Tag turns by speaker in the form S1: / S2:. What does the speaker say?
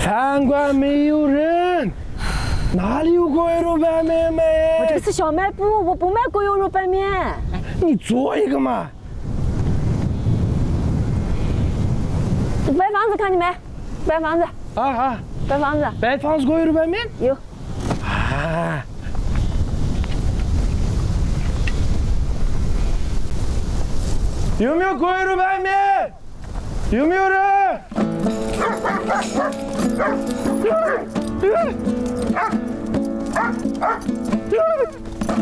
S1: 餐馆没有人，哪里有锅肉拌面卖？
S2: 我这个是小卖部，我不卖锅油肉拌面。
S1: 你做一个嘛。
S2: 白房子看见没？白房子。
S1: 啊，
S2: 白房子。
S1: 白房子锅油肉拌面
S2: 有。
S1: 啊。有没有锅油肉拌面？有没有人？